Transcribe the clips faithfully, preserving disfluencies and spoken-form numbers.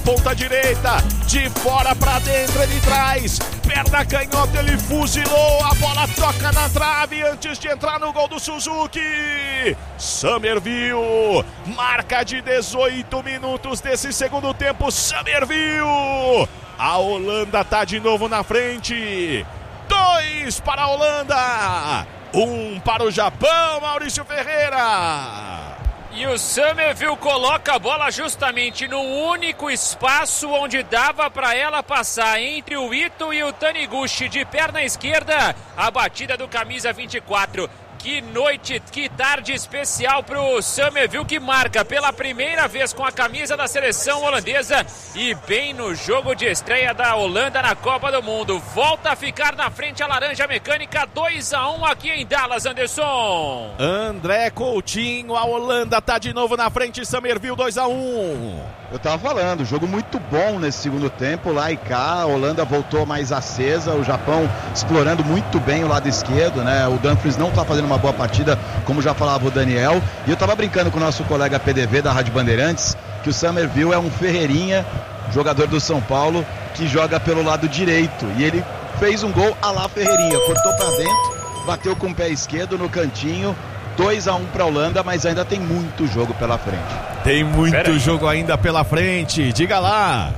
ponta direita, de fora pra dentro ele traz, perna canhota ele fuzilou, a bola toca na trave antes de entrar no gol do Suzuki. Summerville, marca de dezoito minutos desse segundo tempo, Summerville. A Holanda tá de novo na frente, dois para a Holanda, um para o Japão, Maurício Ferreira. E o Summerville coloca a bola justamente no único espaço onde dava para ela passar, entre o Ito e o Taniguchi, de perna esquerda, a batida do camisa vinte e quatro. Que noite, que tarde especial para o Summerville, que marca pela primeira vez com a camisa da seleção holandesa e bem no jogo de estreia da Holanda na Copa do Mundo. Volta a ficar na frente a Laranja Mecânica, dois a um aqui em Dallas, Anderson. André Coutinho, a Holanda tá de novo na frente, Summerville dois a um. Eu tava falando, jogo muito bom nesse segundo tempo, lá e cá, a Holanda voltou mais acesa, o Japão explorando muito bem o lado esquerdo, né? O Dumfries não tá fazendo uma boa partida, como já falava o Daniel, e eu tava brincando com o nosso colega P D V da Rádio Bandeirantes, que o Summerville é um Ferreirinha, jogador do São Paulo, que joga pelo lado direito, e ele fez um gol à la Ferreirinha, cortou pra dentro, bateu com o pé esquerdo no cantinho, dois a um para a Holanda, mas ainda tem muito jogo pela frente. Tem muito jogo ainda pela frente, diga lá.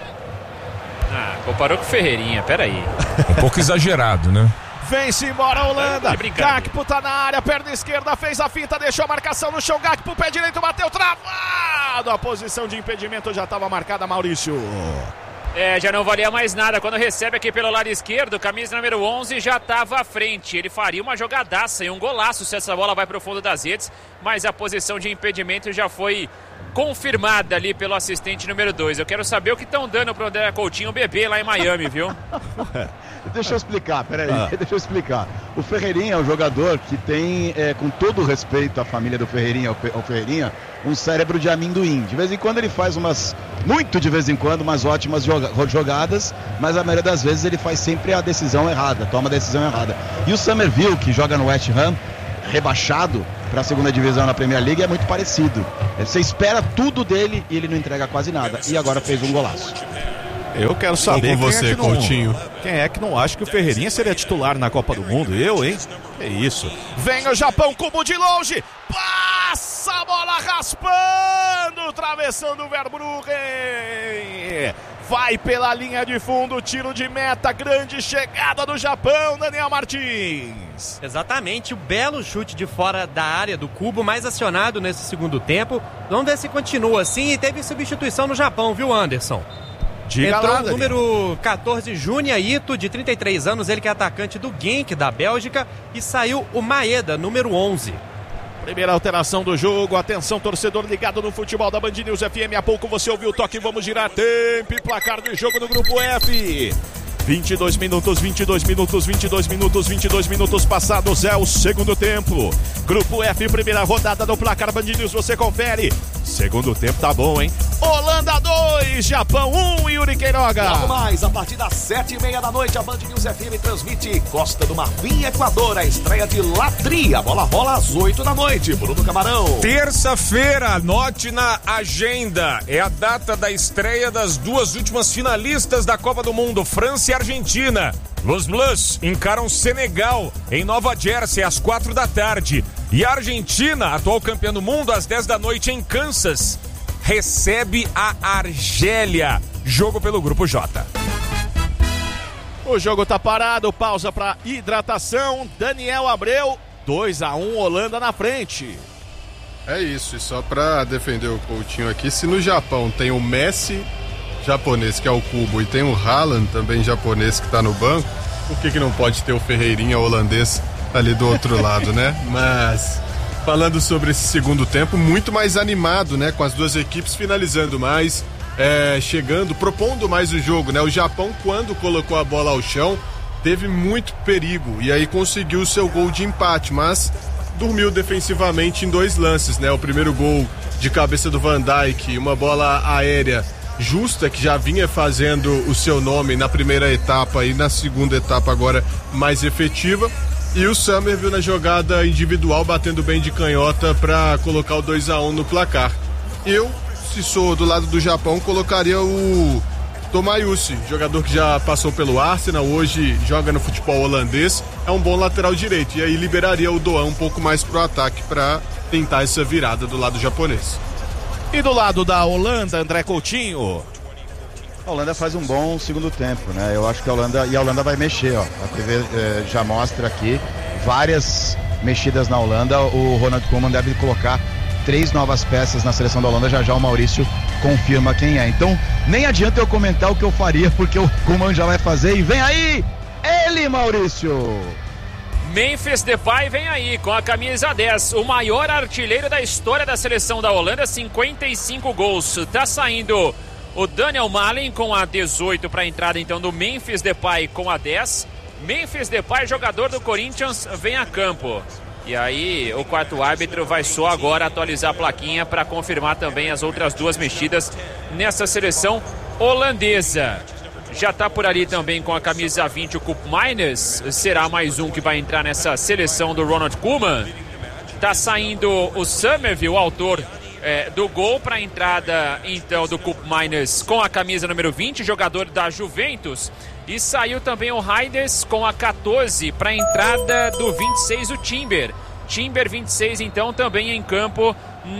Ah, comparou com o Ferreirinha, peraí. Um pouco exagerado, né? Vem-se embora a Holanda, é Gakpo tá na área, perna esquerda, fez a finta, deixou a marcação no chão, Gakpo, pé direito, bateu, travado, a posição de impedimento já estava marcada, Maurício. É, já não valia mais nada, quando recebe aqui pelo lado esquerdo, camisa número onze já estava à frente, ele faria uma jogadaça e um golaço se essa bola vai para o fundo das redes, mas a posição de impedimento já foi confirmada ali pelo assistente número dois. Eu quero saber o que estão dando pro André Coutinho bebê lá em Miami, viu? Deixa eu explicar, peraí, ah. deixa eu explicar. O Ferreirinha é um jogador que tem, é, com todo o respeito à família do Ferreirinha, ao Ferreirinha, um cérebro de amendoim. De vez em quando ele faz umas, muito de vez em quando, umas ótimas jogadas, mas a maioria das vezes ele faz sempre a decisão errada, toma a decisão errada. E o Summerville, que joga no West Ham, rebaixado para a segunda divisão na Premier League, é muito parecido. Você espera tudo dele e ele não entrega quase nada. E agora fez um golaço. Eu quero saber com você, quem é que não, Coutinho. Quem é que não acha que o Ferreirinha seria titular na Copa do Mundo? Eu, hein? É isso. Vem o Japão, cubo de longe. Passa a bola raspando, travessão do Verbruggen. Vai pela linha de fundo, tiro de meta, grande chegada do Japão, Daniel Martins. Exatamente, o belo chute de fora da área do cubo, mais acionado nesse segundo tempo. Vamos ver se continua assim, e teve substituição no Japão, viu, Anderson? Diga Entrou lá, o número catorze, Júnior Ito, de trinta e três anos, ele que é atacante do Genk, da Bélgica, e saiu o Maeda, número onze. Primeira alteração do jogo, atenção torcedor ligado no futebol da Band News F M, há pouco você ouviu o toque, vamos girar tempo e placar do jogo do Grupo F. vinte e dois minutos, vinte e dois minutos, vinte e dois minutos, vinte e dois minutos passados, é o segundo tempo. Grupo F, primeira rodada do placar Band News, você confere. Segundo tempo tá bom, hein? Holanda dois, Japão um, Yuri Queiroga. Logo mais, a partir das sete e meia da noite, a Band News F M transmite Costa do Marfim, Equador, a estreia de Latria. A bola rola às oito da noite, Bruno Camarão. Terça-feira, anote na agenda, é a data da estreia das duas últimas finalistas da Copa do Mundo, França e Argentina. Los Blues encaram Senegal em Nova Jersey às quatro da tarde. E a Argentina, atual campeã do mundo, às dez da noite em Kansas, recebe a Argélia. Jogo pelo Grupo J. O jogo tá parado, pausa para hidratação. Daniel Abreu, dois a um, Holanda na frente. É isso, e só para defender o Coutinho aqui, se no Japão tem o Messi japonês, que é o Cubo, e tem o Haaland também japonês que tá no banco, por que que não pode ter o Ferreirinha holandês ali do outro lado, né? Mas falando sobre esse segundo tempo, muito mais animado, né? Com as duas equipes finalizando mais, é, chegando, propondo mais o jogo, né? O Japão, quando colocou a bola ao chão, teve muito perigo e aí conseguiu o seu gol de empate, mas dormiu defensivamente em dois lances, né? O primeiro gol de cabeça do Van Dijk, uma bola aérea justa, que já vinha fazendo o seu nome na primeira etapa e na segunda etapa agora mais efetiva, e o Summerville na jogada individual batendo bem de canhota para colocar o dois a um no placar. Eu se sou do lado do Japão, colocaria o Tomayusi, jogador que já passou pelo Arsenal, hoje joga no futebol holandês, é um bom lateral direito, e aí liberaria o Doan um pouco mais pro ataque para tentar essa virada do lado japonês. E do lado da Holanda, André Coutinho? A Holanda faz um bom segundo tempo, né? Eu acho que a Holanda, e a Holanda vai mexer, ó. A T V eh, já mostra aqui várias mexidas na Holanda. O Ronald Koeman deve colocar três novas peças na seleção da Holanda, já já o Maurício confirma quem é. Então, nem adianta eu comentar o que eu faria, porque o Koeman já vai fazer. E vem aí, ele, Maurício! Memphis Depay vem aí com a camisa dez, o maior artilheiro da história da seleção da Holanda, cinquenta e cinco gols. Tá saindo o Daniel Malen com a dezoito para a entrada então do Memphis Depay com a dez. Memphis Depay, jogador do Corinthians, vem a campo. E aí o quarto árbitro vai só agora atualizar a plaquinha para confirmar também as outras duas mexidas nessa seleção holandesa. Já está por ali também com a camisa vinte o Koop Meiners, será mais um que vai entrar nessa seleção do Ronald Koeman. Está saindo o Summerville, o autor é, do gol, para a entrada então do Koop Meiners com a camisa número vinte, jogador da Juventus. E saiu também o Reinders com a quatorze para a entrada do vinte e seis, o Timber. Timber vinte e seis então também em campo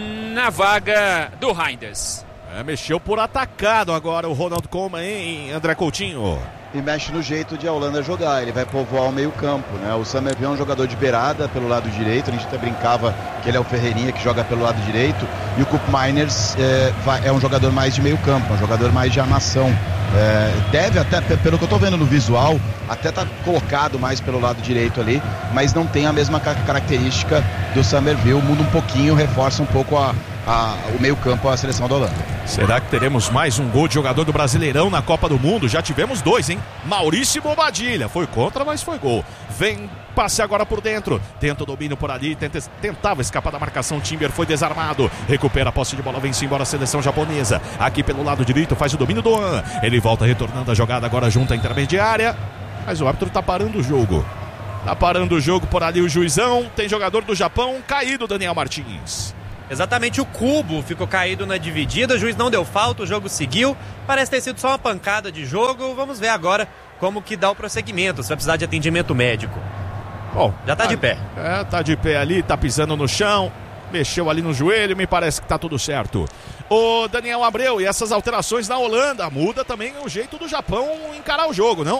na vaga do Reinders. É, mexeu por atacado agora o Ronald Koeman, hein, André Coutinho? E mexe no jeito de a Holanda jogar, ele vai povoar o meio campo, né? O Summerville é um jogador de beirada pelo lado direito, a gente até brincava que ele é o Ferreirinha que joga pelo lado direito, e o Koop Meiners é, vai, é um jogador mais de meio campo, um jogador mais de armação. É, deve até, pelo que eu tô vendo no visual, até tá colocado mais pelo lado direito ali, mas não tem a mesma característica do Summerville, muda um pouquinho, reforça um pouco a, a, o meio campo, a seleção da Holanda. Será que teremos mais um gol de jogador do Brasileirão na Copa do Mundo? Já tivemos dois, hein? Maurício Bobadilha, foi contra, mas foi gol. Vem, passe agora por dentro, tenta o domínio por ali, tenta, tentava escapar da marcação, Timber foi desarmado, recupera a posse de bola, vem-se embora a seleção japonesa, aqui pelo lado direito faz o domínio do Doan, ele volta retornando a jogada agora junto à intermediária, mas o árbitro tá parando o jogo, tá parando o jogo por ali o juizão, tem jogador do Japão caído, Daniel Martins. Exatamente, o Kubo ficou caído na dividida, o juiz não deu falta, o jogo seguiu, parece ter sido só uma pancada de jogo, vamos ver agora como que dá o prosseguimento, se vai precisar de atendimento médico. Bom, já tá, tá de pé. É, tá de pé ali, tá pisando no chão, mexeu ali no joelho, me parece que tá tudo certo. Ô Daniel Abreu, e essas alterações na Holanda, muda também o jeito do Japão encarar o jogo, não?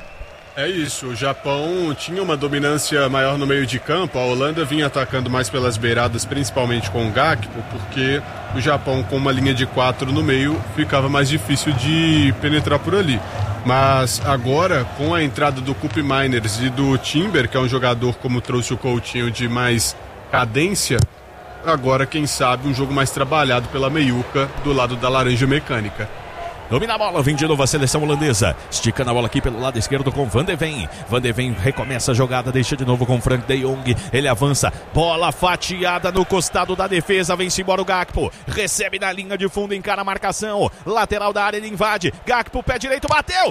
É isso, o Japão tinha uma dominância maior no meio de campo, a Holanda vinha atacando mais pelas beiradas, principalmente com o Gakpo, porque o Japão com uma linha de quatro no meio ficava mais difícil de penetrar por ali. Mas agora, com a entrada do Koop Meiners e do Timber, que é um jogador, como trouxe o Coutinho, de mais cadência, agora, quem sabe, um jogo mais trabalhado pela meiuca do lado da laranja mecânica. Domina a bola, vem de novo a seleção holandesa. Esticando a bola aqui pelo lado esquerdo com Van de Ven. Van de Ven recomeça a jogada, deixa de novo com Frank de Jong. Ele avança, bola fatiada no costado da defesa. Vem-se embora o Gakpo. Recebe na linha de fundo, encara a marcação. Lateral da área, ele invade. Gakpo, pé direito, bateu.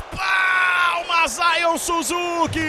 Espalma Zion Suzuki.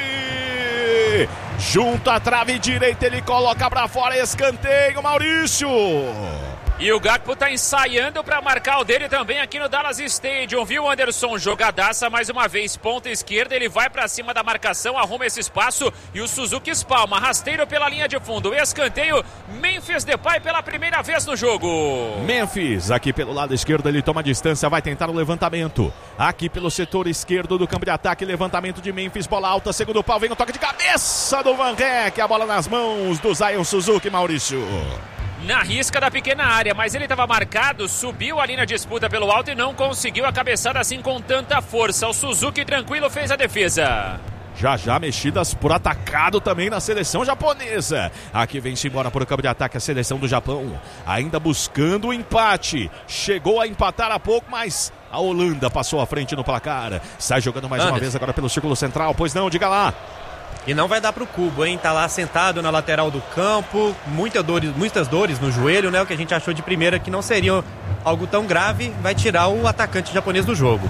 Junto à trave direita, ele coloca pra fora, escanteio, Maurício. E o Gakpo tá ensaiando para marcar o dele também aqui no Dallas Stadium, viu, Anderson? Jogadaça mais uma vez, ponta esquerda, ele vai para cima da marcação, arruma esse espaço e o Suzuki espalma, rasteiro pela linha de fundo, escanteio, Memphis Depay pela primeira vez no jogo. Memphis, aqui pelo lado esquerdo, ele toma distância, vai tentar o levantamento. Aqui pelo setor esquerdo do campo de ataque, levantamento de Memphis, bola alta, segundo pau, vem o toque de cabeça do Van Rek, a bola nas mãos do Zion Suzuki, Maurício. Na risca da pequena área, mas ele estava marcado, subiu ali na disputa pelo alto e não conseguiu a cabeçada assim com tanta força. O Suzuki tranquilo fez a defesa. Já já mexidas por atacado também na seleção japonesa. Aqui vem-se embora por campo de ataque a seleção do Japão. Ainda buscando o empate. Chegou a empatar há pouco, mas a Holanda passou à frente no placar. Sai jogando mais Anderson. Uma vez agora pelo círculo central. Pois não, diga lá. E não vai dar pro Kubo, hein? Tá lá sentado na lateral do campo, muita dores, muitas dores no joelho, né? O que a gente achou de primeira que não seria algo tão grave, vai tirar o atacante japonês do jogo.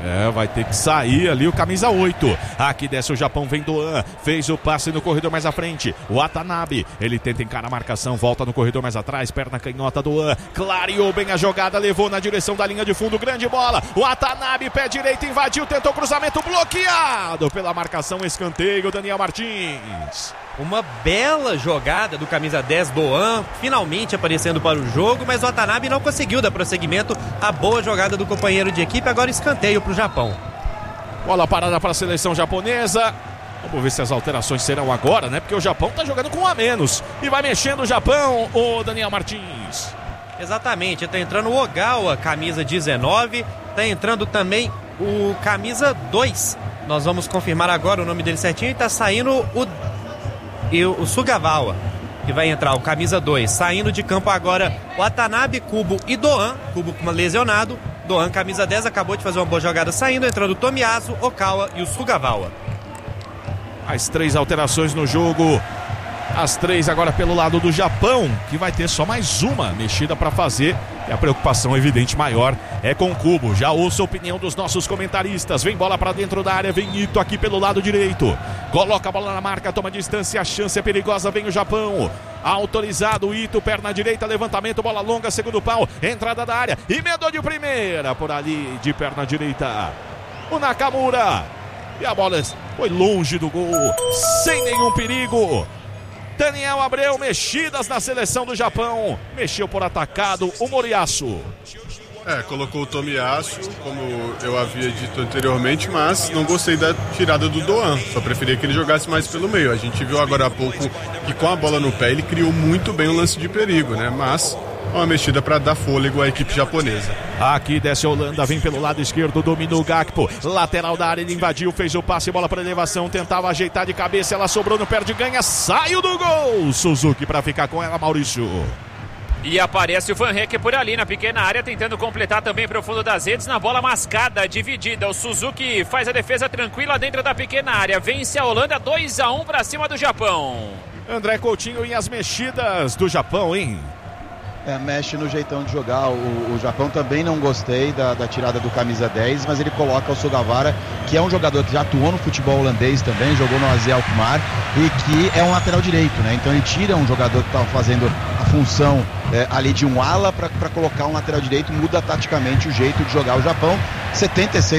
É, vai ter que sair ali o camisa oito. Aqui desce o Japão, vem Doan. Fez o passe no corredor mais à frente. O Watanabe, ele tenta encarar a marcação. Volta no corredor mais atrás, perna canhota Doan. Clareou bem a jogada, levou na direção da linha de fundo. Grande bola. O Watanabe, pé direito, invadiu, tentou cruzamento, bloqueado pela marcação, escanteio, Daniel Martins. Uma bela jogada do camisa dez, Doan, finalmente aparecendo para o jogo, mas o Watanabe não conseguiu dar prosseguimento à boa jogada do companheiro de equipe. Agora escanteio para o Japão. Bola parada para a seleção japonesa. Vamos ver se as alterações serão agora, né? Porque o Japão está jogando com um a menos. E vai mexendo o Japão, o Daniel Martins. Exatamente, está entrando o Ogawa, camisa dezenove. Está entrando também o camisa dois. Nós vamos confirmar agora o nome dele certinho. E está saindo o... E o Sugavawa, que vai entrar, o camisa dois. Saindo de campo agora, Watanabe, Kubo e Doan. Kubo lesionado. Doan, camisa dez, acabou de fazer uma boa jogada saindo. Entrando o Tomiyasu, Okawa e o Sugavawa. As três alterações no jogo. As três agora pelo lado do Japão, que vai ter só mais uma mexida para fazer. E a preocupação evidente maior é com o Kubo. Já ouço a opinião dos nossos comentaristas. Vem bola para dentro da área, vem Ito aqui pelo lado direito. Coloca a bola na marca, toma distância, a chance é perigosa, vem o Japão. Autorizado, Ito, perna direita, levantamento, bola longa, segundo pau, entrada da área. Emendou de primeira, por ali, de perna direita. O Nakamura. E a bola foi longe do gol, sem nenhum perigo. Daniel Abreu, mexidas na seleção do Japão. Mexeu por atacado o Moriyasu. É, colocou o Tomiyasu, como eu havia dito anteriormente, mas não gostei da tirada do Doan. Só preferia que ele jogasse mais pelo meio. A gente viu agora há pouco que com a bola no pé ele criou muito bem o lance de perigo, né? Mas uma mexida para dar fôlego à equipe japonesa. Aqui desce a Holanda, vem pelo lado esquerdo, dominou o Gakpo. Lateral da área, ele invadiu, fez o passe, bola para elevação, tentava ajeitar de cabeça, ela sobrou no pé de ganha, saiu do gol. Suzuki para ficar com ela, Maurício. E aparece o Van Heck por ali na pequena área, tentando completar também para o fundo das redes, na bola mascada, dividida. O Suzuki faz a defesa tranquila dentro da pequena área. Vence a Holanda dois a um para cima do Japão. André Coutinho e as mexidas do Japão, hein? É, mexe no jeitão de jogar. O, o Japão também não gostei da, da tirada do camisa dez, mas ele coloca o Sugawara, que é um jogador que já atuou no futebol holandês também, jogou no A Z Alkmaar e que é um lateral direito, né? Então ele tira um jogador que estava fazendo a função é, ali de um ala para colocar um lateral direito, muda taticamente o jeito de jogar o Japão. setenta e seis